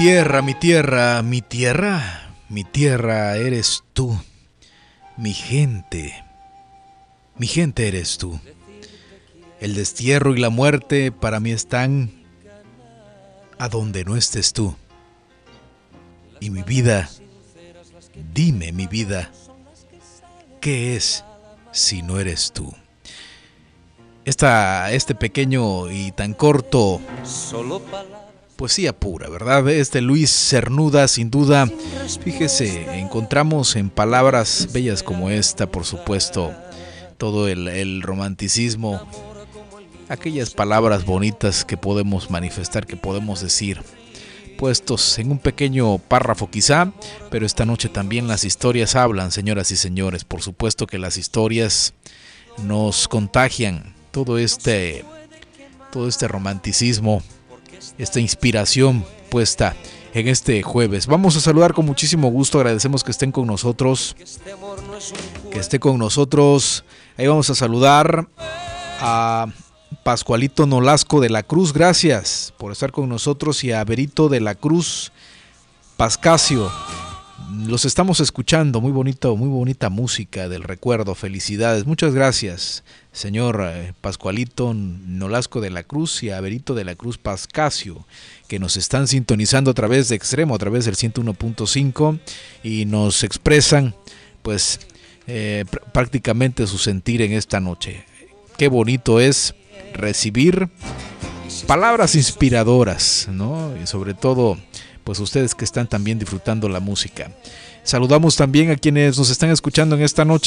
tierra, mi tierra, mi tierra, mi tierra eres tú. Mi gente eres tú. El destierro y la muerte para mí están a donde no estés tú. Y mi vida, dime mi vida, ¿qué es si no eres tú? Este pequeño y tan corto poesía pura, ¿verdad? Luis Cernuda, sin duda, fíjese, encontramos en palabras bellas como esta, por supuesto, todo el romanticismo, aquellas palabras bonitas que podemos manifestar, que podemos decir, puestos en un pequeño párrafo quizá, pero esta noche también las historias hablan, señoras y señores. Por supuesto que las historias nos contagian todo este romanticismo, esta inspiración puesta en este jueves. Vamos a saludar con muchísimo gusto, agradecemos que estén con nosotros, que esté con nosotros. Ahí vamos a saludar a Pascualito Nolasco de la Cruz, gracias por estar con nosotros, y a Berito de la Cruz Pascasio. Los estamos escuchando, muy bonita música del recuerdo, felicidades, muchas gracias, señor Pascualito Nolasco de la Cruz, y a Berito de la Cruz Pascasio, que nos están sintonizando a través de Extremo, a través del 101.5, y nos expresan pues prácticamente su sentir en esta noche. Qué bonito es recibir palabras inspiradoras, ¿no? Y sobre todo, pues ustedes que están también disfrutando la música. Saludamos también a quienes nos están escuchando en esta noche